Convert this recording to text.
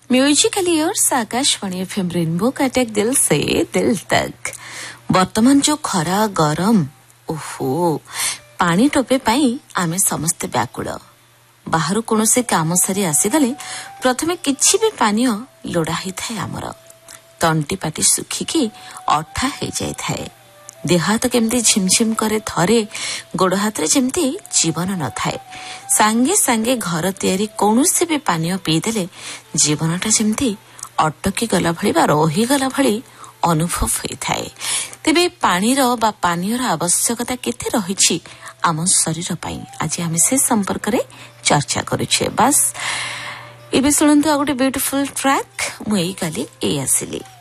Musical years Akashvani FM rainbow का take दिल से दिल तक। वर्तमान जो खरा गरम ओहो पानी टोपे पाई आमे समस्ते व्याकुल। बाहर कौन से काम सारी आसीगले प्रथमे किछि भी पानी लोड़ा ही थाए आमर तंटी पाटी सुखिकी अठा हो जाए थाए। देह हाथ केमती झिमझिम करे थरे गोड़ हाथ जेमती जीवन न थाए। सांगे सांगे घर तैयारी कौनसी भी पानी पीदेले जीवनटा जेमती अटकी गला भली बा रही गला भली अनुभव होइथाए। तेबे पानीर बा पानीर आवश्यकता केते रहिछि आम शरीर पई आज आमे से संपर्क रे चर्चा करूछे। बस इबे सुनंतु आ गोटे ब्यूटीफुल ट्रैक मुई गाली ए आसिली।